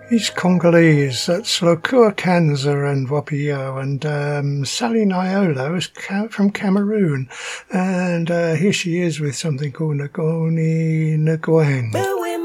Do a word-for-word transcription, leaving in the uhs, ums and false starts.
He's Congolese. That's Lokua Kanza and Wapio. And um, Sally Niola is ca- from Cameroon. And uh, here she is with something called Ngoni Ngwang.